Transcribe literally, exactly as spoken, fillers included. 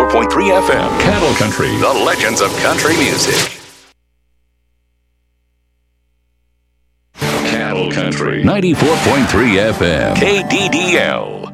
ninety-four point three F M. Cattle Country. The legends of country music. Cattle Country. ninety-four point three F M. K D D L.